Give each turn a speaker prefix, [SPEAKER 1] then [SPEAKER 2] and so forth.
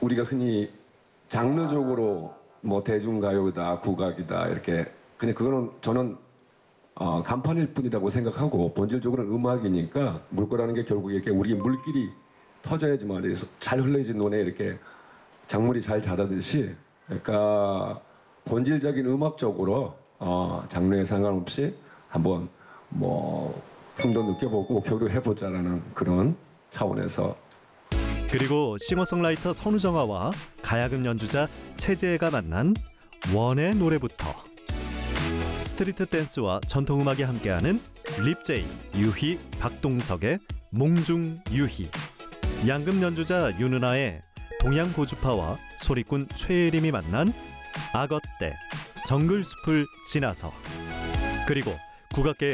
[SPEAKER 1] 우리가 흔히 장르적으로 뭐 대중가요다, 국악이다 이렇게 그냥 그거는 저는 간판일 뿐이라고 생각하고 본질적으로는 음악이니까 물 거라는 게 결국 이렇게 우리 물길이 터져야지만 그래서 잘 흘러진 논에 이렇게 작물이 잘 자라듯이 그러니까 본질적인 음악적으로 장르에 상관없이 한번 뭐 풍도 느껴보고 교류해보자라는 그런 차원에서
[SPEAKER 2] 그리고 싱어송라이터 선우정아와 가야금 연주자 최재해가 만난 원의 노래부터 스트리트 댄스와 전통음악이 함께하는 립제이, 유희, 박동석의 몽중 유희, 양금 연주자 윤은아의 동양고주파와 소리꾼 최예림이 만난 악어떼, 정글숲을 지나서, 그리고 국악계